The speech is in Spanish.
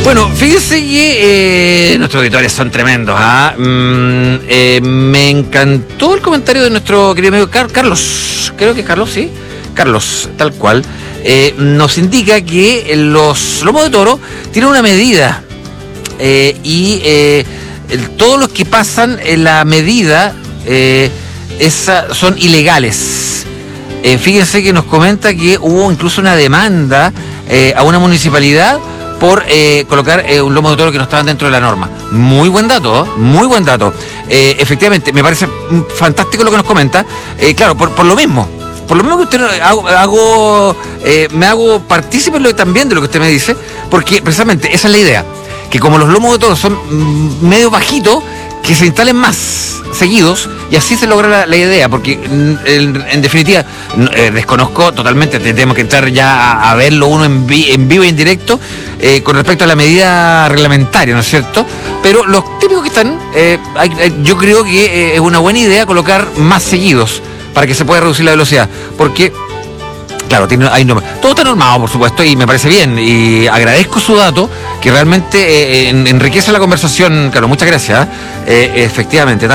Bueno, fíjense que nuestros auditores son tremendos. Me encantó el comentario de nuestro querido amigo Carlos. Creo que Carlos, sí. Carlos, tal cual. Nos indica que los lomos de toro tienen una medida. Todos los que pasan en la medida son ilegales. Fíjense que nos comenta que hubo incluso una demanda a una municipalidad por colocar un lomo de toro que no estaban dentro de la norma. Muy buen dato, muy buen dato. Efectivamente, me parece fantástico lo que nos comenta. Claro, por lo mismo. Por lo mismo que usted me hago partícipe también de lo que usted me dice, porque precisamente esa es la idea, que como los lomos de toro son medio bajitos, que se instalen más seguidos y así se logra la idea, porque en definitiva desconozco totalmente, tenemos que entrar ya a verlo uno en vivo e en directo con respecto a la medida reglamentaria, ¿no es cierto? Pero los típicos que están, yo creo que es una buena idea colocar más seguidos para que se pueda reducir la velocidad, porque claro, todo está normado, por supuesto, y me parece bien, y agradezco su dato, que realmente enriquece la conversación. Claro, muchas gracias, efectivamente.